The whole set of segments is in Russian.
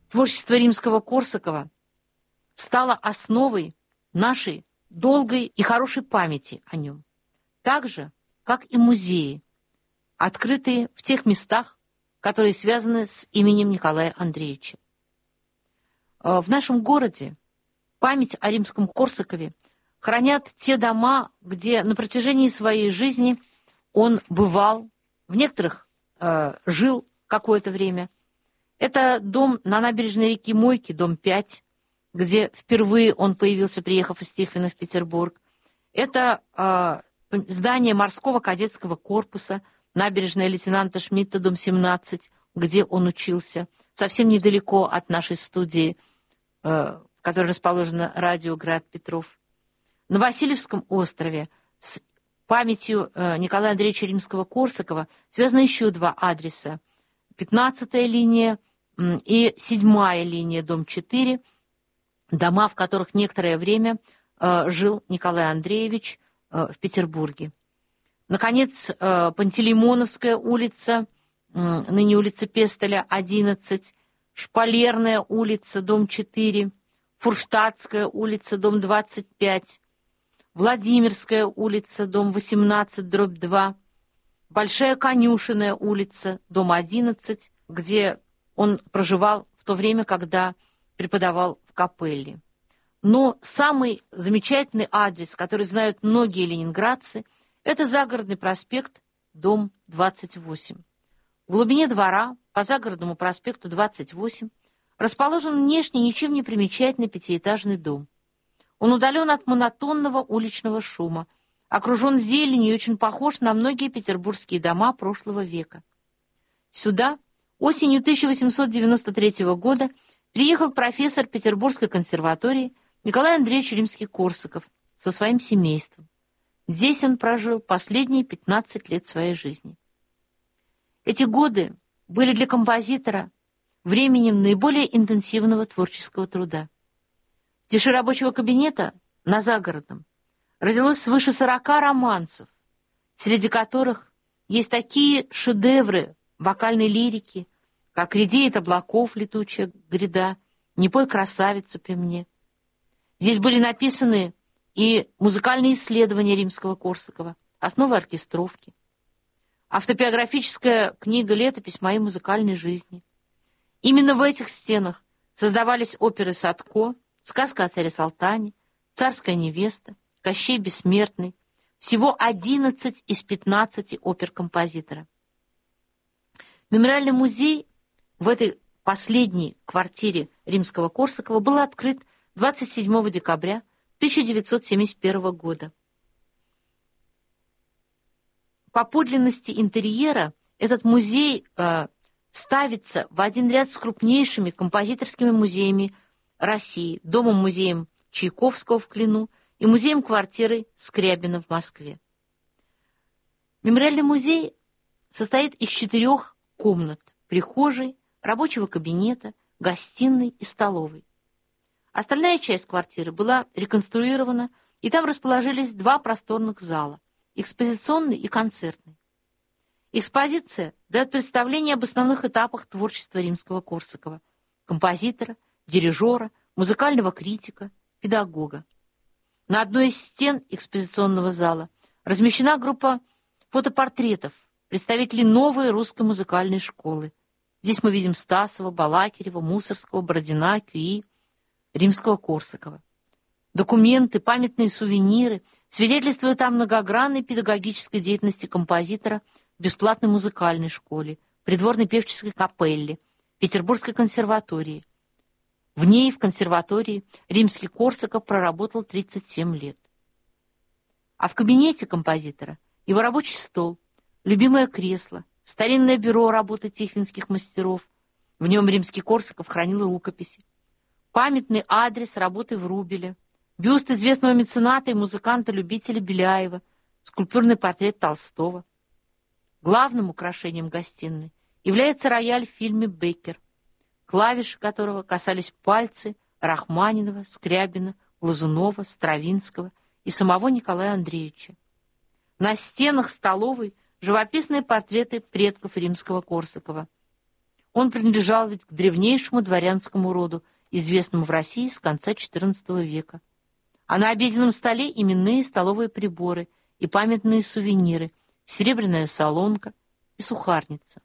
Творчество Римского-Корсакова стало основой нашей долгой и хорошей памяти о нем, так же, как и музеи, открытые в тех местах, которые связаны с именем Николая Андреевича. В нашем городе память о римском Корсакове хранят те дома, где на протяжении своей жизни он бывал, в некоторых жил какое-то время. Это дом на набережной реки Мойки, дом 5, где впервые он появился, приехав из Тихвина в Петербург. Это здание морского кадетского корпуса, набережная лейтенанта Шмидта, дом 17, где он учился, совсем недалеко от нашей студии, в которой расположено радио «Град Петров». На Васильевском острове с памятью Николая Андреевича Римского-Корсакова связаны еще два адреса. 15-я линия и 7-я линия, дом 4, дома, в которых некоторое время жил Николай Андреевич в Петербурге. Наконец, Пантелеймоновская улица, ныне улица Пестеля, 11, Шпалерная улица, дом 4, Фурштадтская улица, дом 25, Владимирская улица, дом 18, дробь 2, Большая Конюшенная улица, дом 11, где он проживал в то время, когда преподавал в Капелле. Но самый замечательный адрес, который знают многие ленинградцы, это Загородный проспект, дом 28. В глубине двора, по Загородному проспекту 28, расположен внешне ничем не примечательный пятиэтажный дом. Он удален от монотонного уличного шума, окружен зеленью и очень похож на многие петербургские дома прошлого века. Сюда осенью 1893 года приехал профессор Петербургской консерватории Николай Андреевич Римский-Корсаков со своим семейством. Здесь он прожил последние 15 лет своей жизни. Эти годы были для композитора временем наиболее интенсивного творческого труда. В тиши рабочего кабинета на Загородном родилось свыше 40 романсов, среди которых есть такие шедевры вокальной лирики, как «Редеет облаков летучая гряда», «Не пой, красавица, при мне». Здесь были написаны и музыкальные исследования Римского-Корсакова, основы оркестровки, автобиографическая книга-летопись моей музыкальной жизни. Именно в этих стенах создавались оперы Садко, сказка о царе Салтане, «Царская невеста», «Кощей бессмертный», всего 11 из 15 опер композитора. Мемориальный музей в этой последней квартире Римского-Корсакова был открыт 27 декабря 1971 года. По подлинности интерьера этот музей ставится в один ряд с крупнейшими композиторскими музеями России, домом-музеем Чайковского в Клину и музеем-квартирой Скрябина в Москве. Мемориальный музей состоит из 4 комнат: прихожей, рабочего кабинета, гостиной и столовой. Остальная часть квартиры была реконструирована, и там расположились 2 просторных зала – экспозиционный и концертный. Экспозиция дает представление об основных этапах творчества Римского-Корсакова – композитора, дирижера, музыкального критика, педагога. На одной из стен экспозиционного зала размещена группа фотопортретов представителей новой русской музыкальной школы. Здесь мы видим Стасова, Балакирева, Мусорского, Бородина, Кюи, Римского-Корсакова. Документы, памятные сувениры свидетельствуют о многогранной педагогической деятельности композитора в бесплатной музыкальной школе, придворной певческой капелле, Петербургской консерватории. В ней, в консерватории, Римский-Корсаков проработал 37 лет. А в кабинете композитора его рабочий стол, любимое кресло, старинное бюро работы тихвинских мастеров. В нем Римский-Корсаков хранил рукописи. Памятный адрес работы Врубеля, бюст известного мецената и музыканта-любителя Беляева, скульптурный портрет Толстого. Главным украшением гостиной является рояль в фильме «Беккер», клавиши которого касались пальцы Рахманинова, Скрябина, Глазунова, Стравинского и самого Николая Андреевича. На стенах столовой живописные портреты предков Римского-Корсакова. Он принадлежал ведь к древнейшему дворянскому роду, известному в России с конца XIV века. А на обеденном столе именные столовые приборы и памятные сувениры, серебряная солонка и сухарница.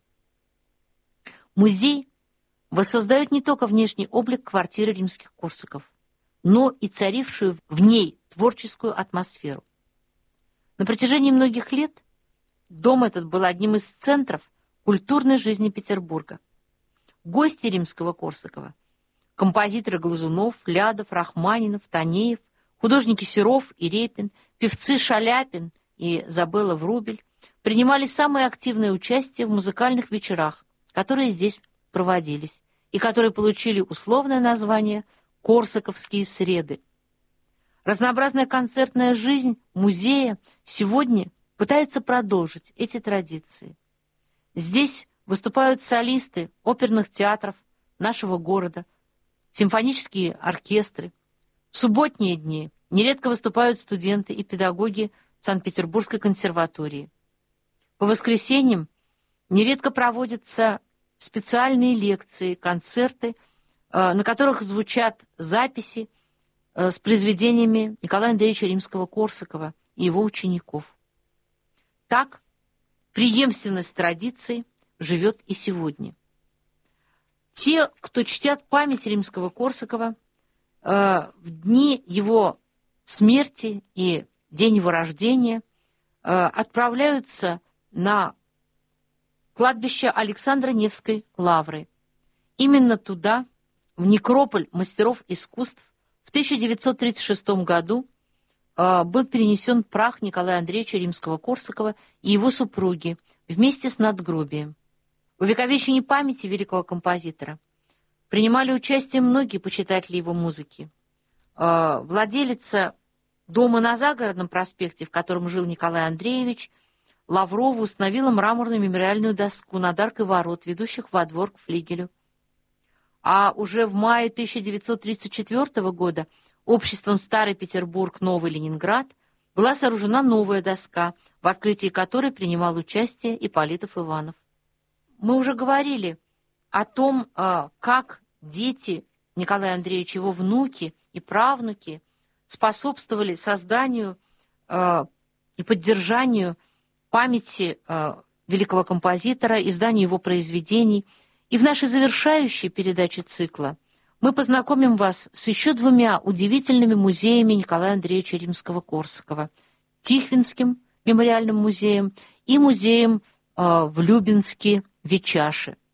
Музей воссоздает не только внешний облик квартиры римских-корсаков, но и царившую в ней творческую атмосферу. На протяжении многих лет дом этот был одним из центров культурной жизни Петербурга. Гости римского-корсакова, композиторы Глазунов, Лядов, Рахманинов, Танеев, художники Серов и Репин, певцы Шаляпин и Забелла Врубель принимали самое активное участие в музыкальных вечерах, которые здесь проводились, и которые получили условное название «Корсаковские среды». Разнообразная концертная жизнь музея сегодня пытается продолжить эти традиции. Здесь выступают солисты оперных театров нашего города, симфонические оркестры. В субботние дни нередко выступают студенты и педагоги Санкт-Петербургской консерватории. По воскресеньям нередко проводятся специальные лекции, концерты, на которых звучат записи с произведениями Николая Андреевича Римского-Корсакова и его учеников. Так, преемственность традиций живет и сегодня. Те, кто чтят память Римского-Корсакова, в дни его смерти и день его рождения отправляются на кладбище Александра Невской лавры. Именно туда, в некрополь мастеров искусств, в 1936 году был перенесен прах Николая Андреевича Римского-Корсакова и его супруги вместе с надгробием. В увековечении памяти великого композитора принимали участие многие почитатели его музыки. Владелица дома на Загородном проспекте, в котором жил Николай Андреевич, Лаврова установила мраморную мемориальную доску над аркой ворот, ведущих во двор к флигелю. А уже в мае 1934 года обществом «Старый Петербург, Новый Ленинград» была сооружена новая доска, в открытии которой принимал участие Ипполитов Иванов. Мы уже говорили о том, как дети Николая Андреевича, его внуки и правнуки способствовали созданию и поддержанию памяти великого композитора, изданию его произведений. И в нашей завершающей передаче цикла мы познакомим вас с еще двумя удивительными музеями Николая Андреевича Римского-Корсакова: Тихвинским мемориальным музеем и музеем в Любинске, Вичаше.